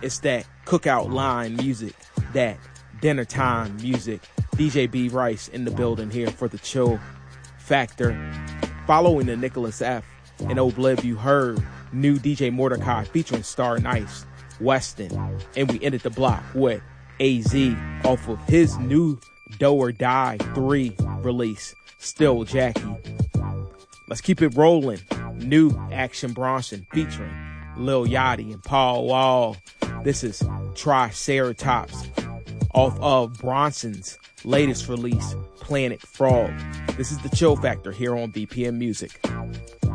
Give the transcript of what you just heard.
It's that cookout line music, that dinner time music. DJ B Rice in the building here for the Chill Factor. Following the Nicholas F. and Obliv, you heard new DJ Mordecai featuring Star Nice, Weston. And we ended the block with AZ off of his new Do or Die 3 release, Still Jackie. Let's keep it rolling. New Action Bronson featuring Lil Yachty and Paul Wall. This is Triceratops off of Bronson's latest release, Planet Frog. This is the Chill Factor here on BPM Music.